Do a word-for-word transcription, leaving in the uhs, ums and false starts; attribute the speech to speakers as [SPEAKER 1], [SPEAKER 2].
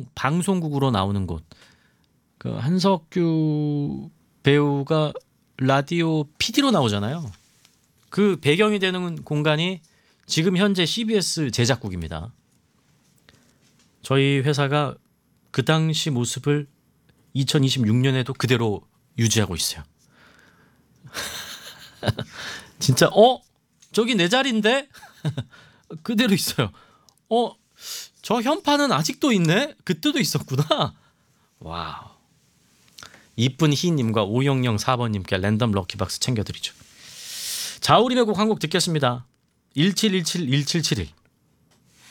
[SPEAKER 1] 방송국으로 나오는 곳. 그 한석규 배우가 라디오 피디로 나오잖아요. 그 배경이 되는 공간이 지금 현재 씨비에스 제작국입니다. 저희 회사가 그 당시 모습을 이천이십육 년에도 그대로 유지하고 있어요. 진짜 어? 저기 내 자리인데? 그대로 있어요. 어? 저 현판은 아직도 있네? 그때도 있었구나. 와우. 이쁜 희님과 오영영 사 번님께 랜덤 럭키박스 챙겨드리죠. 자우림의 곡 한 곡 듣겠습니다. 일칠일칠 일칠칠일